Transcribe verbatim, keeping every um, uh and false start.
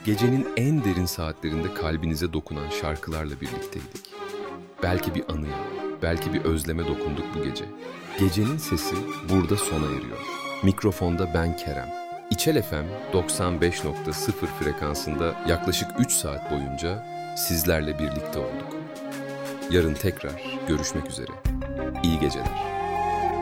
Gecenin en derin saatlerinde kalbinize dokunan şarkılarla birlikteydik. Belki bir anıya, belki bir özleme dokunduk bu gece. Gecenin sesi burada sona eriyor. Mikrofonda ben Kerem. İçel F M doksan beş nokta sıfır frekansında yaklaşık üç saat boyunca sizlerle birlikte olduk. Yarın tekrar görüşmek üzere. İyi geceler.